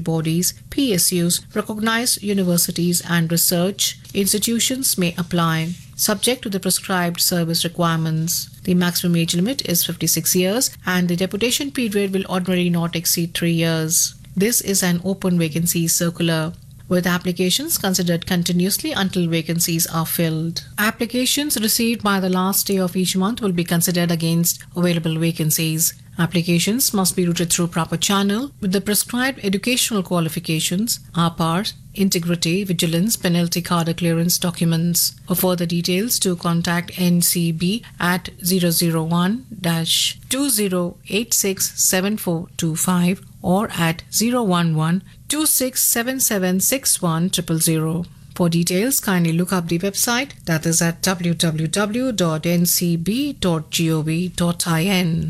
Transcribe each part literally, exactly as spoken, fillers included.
bodies, P S Us, recognized universities and research institutions may apply, subject to the prescribed service requirements. The maximum age limit is fifty-six years and the deputation period will ordinarily not exceed three years. This is an open vacancy circular, with applications considered continuously until vacancies are filled. Applications received by the last day of each month will be considered against available vacancies. Applications must be routed through proper channel with the prescribed educational qualifications, R P R, integrity, vigilance, penalty card clearance documents. For further details, to contact N C B at zero zero one two zero eight six seven four two five or at zero one one two six seven seven six one zero zero zero. For details, kindly look up the website, that is at w w w dot n c b dot gov dot in.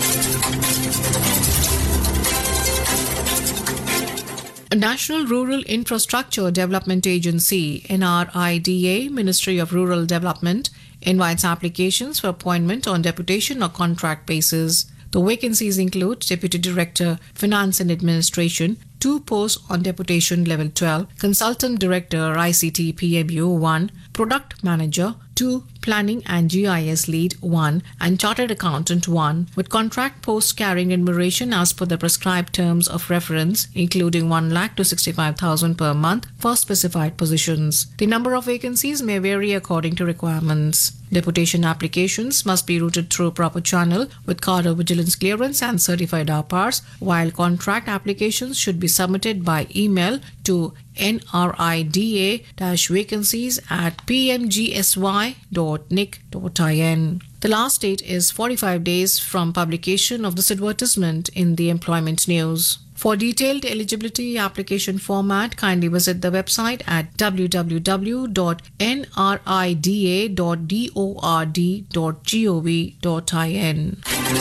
National Rural Infrastructure Development Agency, N R I D A, Ministry of Rural Development, invites applications for appointment on deputation or contract basis. The vacancies include Deputy Director, Finance and Administration, two posts on Deputation Level twelve, Consultant Director, I C T P M U one, Product Manager, two, Planning and G I S Lead one, and Chartered Accountant one, with contract posts carrying remuneration as per the prescribed terms of reference, including one lakh to sixty-five thousand per month for specified positions. The number of vacancies may vary according to requirements. Deputation applications must be routed through proper channel with card of vigilance clearance and certified R P Rs, while contract applications should be submitted by email to nrida-vacancies at p m g s y dot n i c dot in. The last date is forty-five days from publication of this advertisement in the employment news. For detailed eligibility application format, kindly visit the website at w w w dot n r i d a dot dord dot gov dot in.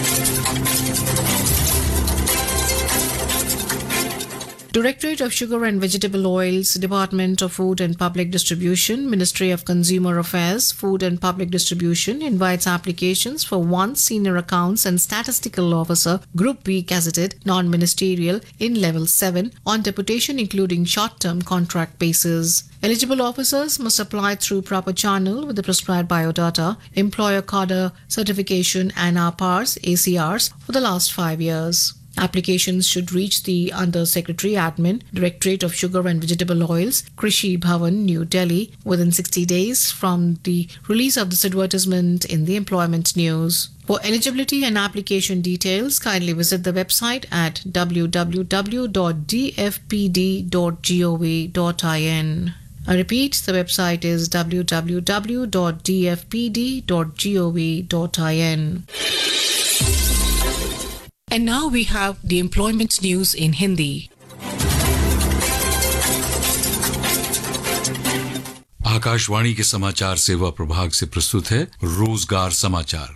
Directorate of Sugar and Vegetable Oils, Department of Food and Public Distribution, Ministry of Consumer Affairs, Food and Public Distribution invites applications for one Senior Accounts and Statistical Officer, Group B gazetted, non-ministerial in Level seven on deputation including short-term contract basis. Eligible officers must apply through proper channel with the prescribed biodata, employer cadre certification and R P Rs, A C Rs for the last five years. Applications should reach the Under Secretary Admin, Directorate of Sugar and Vegetable Oils, Krishi Bhavan, New Delhi, within sixty days from the release of this advertisement in the employment news. For eligibility and application details, kindly visit the website at w w w dot d f p d dot gov dot in. I repeat, the website is w w w dot d f p d dot gov dot in. And now we have the employment news in Hindi. Akashvani के समाचार सेवा प्रभाग से प्रस्तुत है रोजगार समाचार।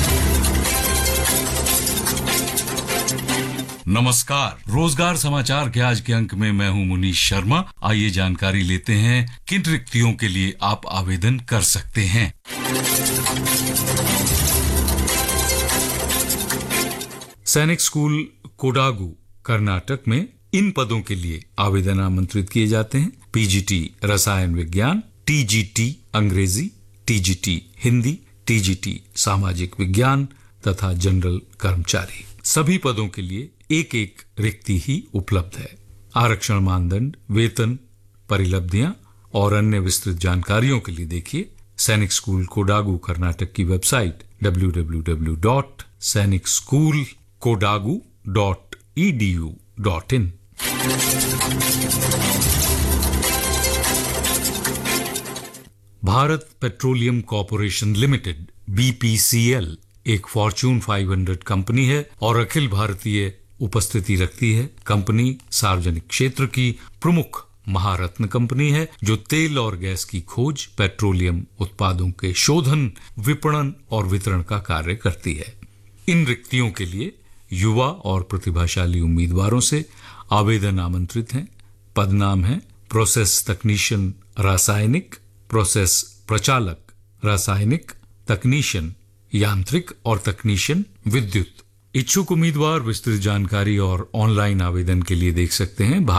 नमस्कार, रोजगार समाचार के आज के अंक में मैं हूं मुनीश शर्मा। आइए जानकारी लेते हैं किन रिक्तियों के लिए आप आवेदन कर सकते हैं। सैनिक स्कूल कोडागु कर्नाटक में इन पदों के लिए आवेदन आमंत्रित किए जाते हैं। पीजीटी रसायन विज्ञान, टीजीटी अंग्रेजी, टीजीटी हिंदी, टीजीटी सामाजिक विज्ञान तथा जनरल कर्मचारी। सभी पदों के लिए एक एक रिक्ति ही उपलब्ध है। आरक्षण मानदंड, वेतन, परिलब्धियां और अन्य विस्तृत जानकारियों के लिए देखिए सैनिक स्कूल कोडागु कर्नाटक की website W W W dot सैनिक school Kodagu dot E D U dot in. Bharat petroleum corporation limited B P C L एक फॉर्च्यून पाँच सौ कंपनी है और अखिल भारतीय उपस्थिति रखती है। कंपनी सार्वजनिक क्षेत्र की प्रमुख महारत्न कंपनी है जो तेल और गैस की खोज, पेट्रोलियम उत्पादों के शोधन, विपणन और वितरण का कार्य करती है। इन रिक्तियों के लिए युवा और प्रतिभाशाली उम्मीदवारों से आवेदन आमंत्रित हैं। पदनाम है प्रोसेस तकनीशियन रासायनिक, प्रोसेस प्रचालक रासायनिक, तकनीशियन यांत्रिक और तकनीशियन विद्युत। इच्छुक उम्मीदवार विस्तृत जानकारी और ऑनलाइन आवेदन के लिए देख सकते हैं